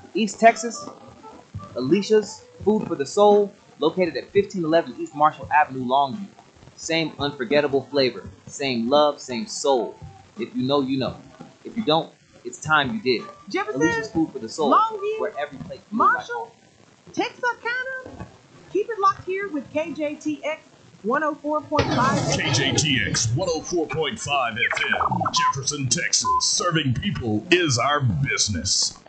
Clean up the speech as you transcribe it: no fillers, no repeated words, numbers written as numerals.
East Texas, Alicia's Food for the Soul, located at 1511 East Marshall Avenue, Longview. Same unforgettable flavor, same love, same soul. If you know, you know. If you don't, it's time you did. Jefferson, Alicia's Food for the Soul, Longview, where every plate feels like home. Marshall, Texarkana. Keep it locked here with KJTX 104.5 FM. KJTX 104.5 FM, Jefferson, Texas. Serving people is our business.